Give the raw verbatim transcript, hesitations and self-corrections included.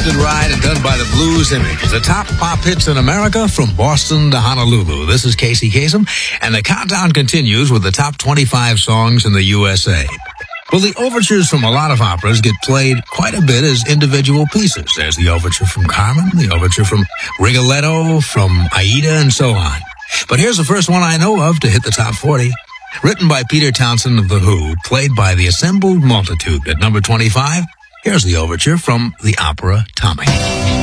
Lifted Ride and done by the Blues Image. The top pop hits in America from Boston to Honolulu. This is Casey Kasem, and the countdown continues with the top twenty-five songs in the U S A. Well, the overtures from a lot of operas get played quite a bit as individual pieces. There's the overture from Carmen, the overture from Rigoletto, from Aida, and so on. But here's the first one I know of to hit the top forty. Written by Peter Townsend of The Who, played by the Assembled Multitude at number twenty-five. Here's the overture from the opera Tommy.